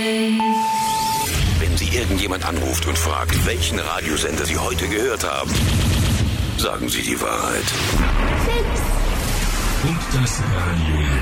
Wenn Sie irgendjemand anruft und fragt, welchen Radiosender Sie heute gehört haben, sagen Sie die Wahrheit. Und das Radio